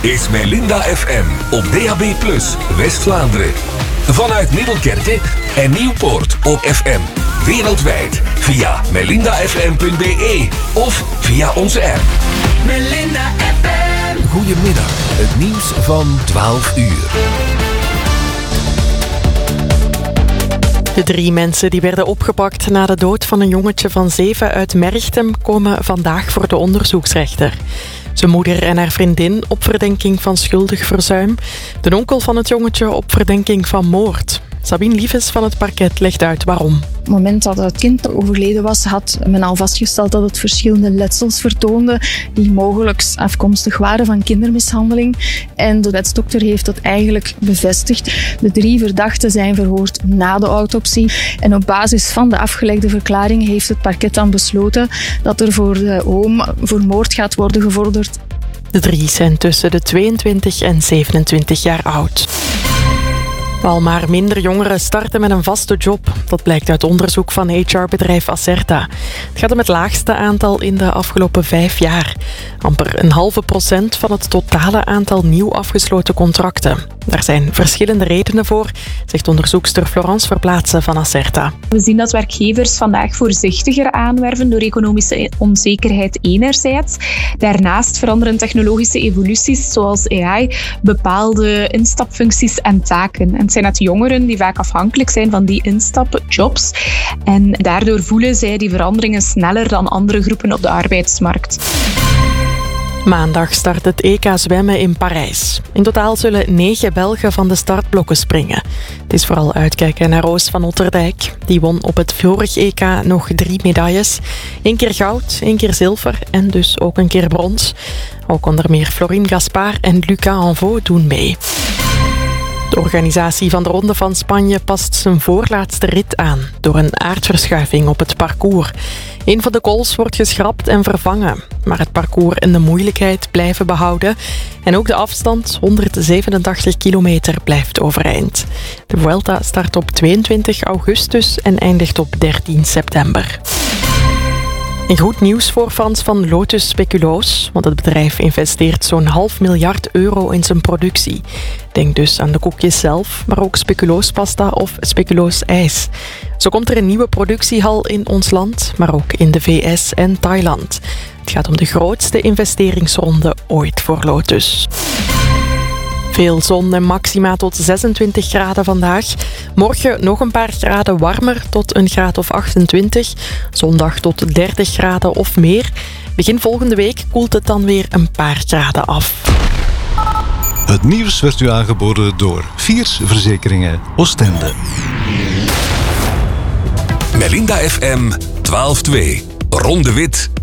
is Melinda FM op DAB+, West-Vlaanderen. Vanuit Middelkerke en Nieuwpoort op FM. Wereldwijd via melindafm.be of via onze app. Melinda FM. Goedemiddag, het nieuws van 12 uur. De 3 mensen die werden opgepakt na de dood van een jongetje van 7 uit Merchtem komen vandaag voor de onderzoeksrechter. Zijn moeder en haar vriendin op verdenking van schuldig verzuim. De onkel van het jongetje op verdenking van moord. Sabine Lieves van het parket legt uit waarom. Op het moment dat het kind overleden was, had men al vastgesteld dat het verschillende letsels vertoonde die mogelijk afkomstig waren van kindermishandeling. En de wetsdokter heeft dat eigenlijk bevestigd. De 3 verdachten zijn verhoord na de autopsie. En op basis van de afgelegde verklaring heeft het parket dan besloten dat er voor de oom voor moord gaat worden gevorderd. De 3 zijn tussen de 22 en 27 jaar oud. Al maar minder jongeren starten met een vaste job. Dat blijkt uit onderzoek van HR-bedrijf Acerta. Het gaat om het laagste aantal in de afgelopen 5 jaar. Amper 0,5% van het totale aantal nieuw afgesloten contracten. Daar zijn verschillende redenen voor, zegt onderzoekster Florence Verplaatsen van Acerta. We zien dat werkgevers vandaag voorzichtiger aanwerven door economische onzekerheid enerzijds. Daarnaast veranderen technologische evoluties zoals AI bepaalde instapfuncties en taken. En het zijn net jongeren die vaak afhankelijk zijn van die instapjobs. En daardoor voelen zij die veranderingen sneller dan andere groepen op de arbeidsmarkt. Maandag start het EK zwemmen in Parijs. In totaal zullen 9 Belgen van de startblokken springen. Het is vooral uitkijken naar Roos van Otterdijk. Die won op het vorig EK nog 3 medailles. 1 keer goud, 1 keer zilver en dus ook een keer brons. Ook onder meer Florine Gaspard en Lucas Anvaux doen mee. De organisatie van de Ronde van Spanje past zijn voorlaatste rit aan door een aardverschuiving op het parcours. Een van de cols wordt geschrapt en vervangen, maar het parcours en de moeilijkheid blijven behouden. En ook de afstand, 187 kilometer, blijft overeind. De Vuelta start op 22 augustus en eindigt op 13 september. En goed nieuws voor fans van Lotus Speculoos, want het bedrijf investeert zo'n €500 miljoen in zijn productie. Denk dus aan de koekjes zelf, maar ook speculoospasta of speculoos-ijs. Zo komt er een nieuwe productiehal in ons land, maar ook in de VS en Thailand. Het gaat om de grootste investeringsronde ooit voor Lotus. Veel zon en maxima tot 26 graden vandaag. Morgen nog een paar graden warmer tot een graad of 28. Zondag tot 30 graden of meer. Begin volgende week koelt het dan weer een paar graden af. Het nieuws werd u aangeboden door Viers Verzekeringen Oostende. Melinda FM 12-2. Ron de Wit